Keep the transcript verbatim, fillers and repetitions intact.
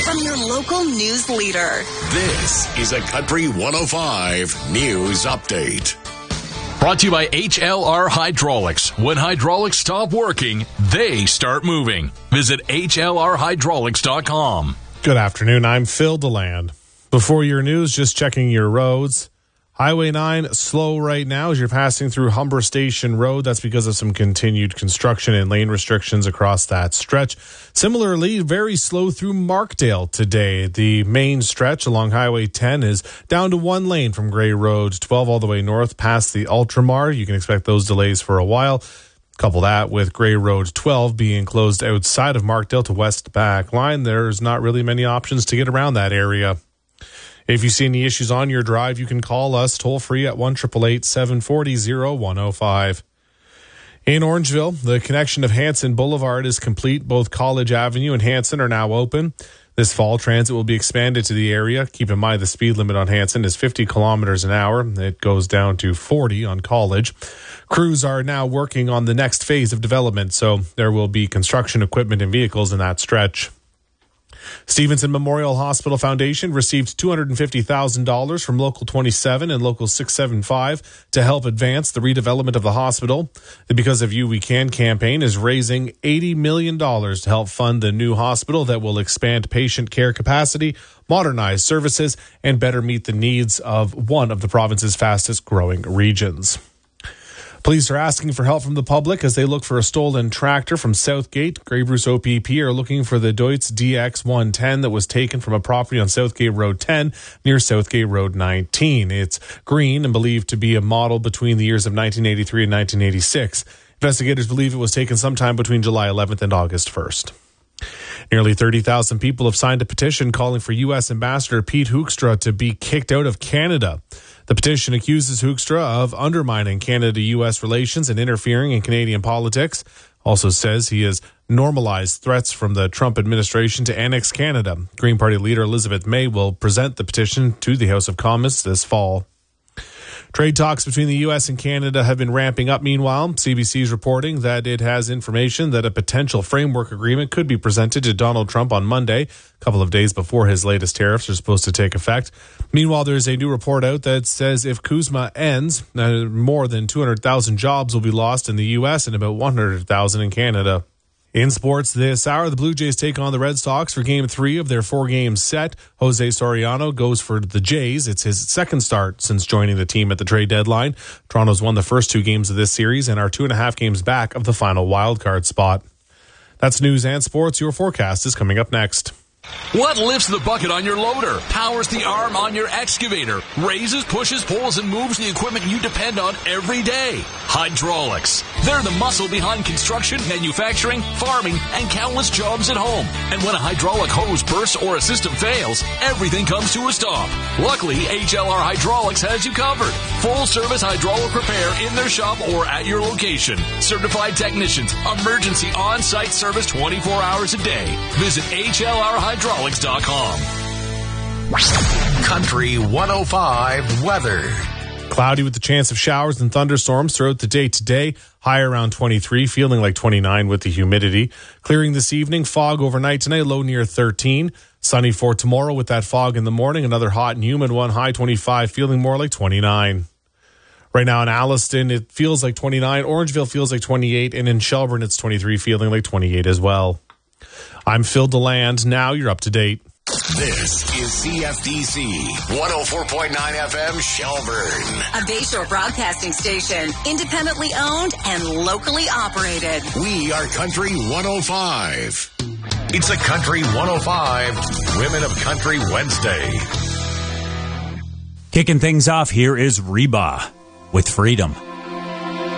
from your local news leader. This is a Country one oh five News Update. Brought to you by H L R Hydraulics. When hydraulics stop working, they start moving. Visit H L R hydraulics dot com. Good afternoon. I'm Phil DeLand. Before your news, just checking your roads. Highway nine, slow right now as you're passing through Humber Station Road. That's because of some continued construction and lane restrictions across that stretch. Similarly, very slow through Markdale today. The main stretch along Highway ten is down to one lane from Grey Road twelve all the way north past the Ultramar. You can expect those delays for a while. Couple that with Grey Road twelve being closed outside of Markdale to West Back Line. There's not really many options to get around that area. If you see any issues on your drive, you can call us toll free at one eight eight eight, seven four zero, one oh five. In Orangeville, the connection of Hanson Boulevard is complete. Both College Avenue and Hanson are now open. This fall, transit will be expanded to the area. Keep in mind the speed limit on Hanson is fifty kilometers an hour. It goes down to forty on College. Crews are now working on the next phase of development, so there will be construction equipment and vehicles in that stretch. Stevenson Memorial Hospital Foundation received two hundred fifty thousand dollars from Local twenty-seven and Local six seventy-five to help advance the redevelopment of the hospital. The Because of You We Can campaign is raising eighty million dollars to help fund the new hospital that will expand patient care capacity, modernize services, and better meet the needs of one of the province's fastest growing regions. Police are asking for help from the public as they look for a stolen tractor from Southgate. Grey Bruce O P P are looking for the Deutz D X one ten that was taken from a property on Southgate Road ten near Southgate Road nineteen. It's green and believed to be a model between the years of nineteen eighty-three and nineteen eighty-six. Investigators believe it was taken sometime between July eleventh and August first. Nearly thirty thousand people have signed a petition calling for U S Ambassador Pete Hoekstra to be kicked out of Canada. The petition accuses Hoekstra of undermining Canada U S relations and interfering in Canadian politics. Also says he has normalized threats from the Trump administration to annex Canada. Green Party leader Elizabeth May will present the petition to the House of Commons this fall. Trade talks between the U S and Canada have been ramping up. Meanwhile, C B C is reporting that it has information that a potential framework agreement could be presented to Donald Trump on Monday, a couple of days before his latest tariffs are supposed to take effect. Meanwhile, there's a new report out that says if CUSMA ends, uh, more than two hundred thousand jobs will be lost in the U S and about one hundred thousand in Canada. In sports this hour, the Blue Jays take on the Red Sox for Game three of their four-game set. Jose Soriano goes for the Jays. It's his second start since joining the team at the trade deadline. Toronto's won the first two games of this series and are two and a half games back of the final wildcard spot. That's news and sports. Your forecast is coming up next. What lifts the bucket on your loader, powers the arm on your excavator, raises, pushes, pulls, and moves the equipment you depend on every day? Hydraulics. They're the muscle behind construction, manufacturing, farming, and countless jobs at home. And when a hydraulic hose bursts or a system fails, everything comes to a stop. Luckily, H L R Hydraulics has you covered. Full service hydraulic repair in their shop or at your location. Certified technicians, emergency on-site service twenty-four hours a day. Visit H L R hydraulics dot com. Country one oh five weather. Cloudy with the chance of showers and thunderstorms throughout the day today. High around twenty-three, feeling like twenty-nine with the humidity. Clearing this evening, fog overnight tonight, low near thirteen. Sunny for tomorrow with that fog in the morning. Another hot and humid one, high twenty-five, feeling more like twenty-nine. Right now in Alliston, it feels like twenty-nine. Orangeville feels like twenty-eight. And in Shelburne, it's twenty-three, feeling like twenty-eight as well. I'm Phil DeLand. Now you're up to date. This is C F D C one oh four point nine F M Shelburne. A Bayshore broadcasting station, independently owned and locally operated. We are Country one oh five. It's a Country one oh five Women of Country Wednesday. Kicking things off here is Reba with Freedom.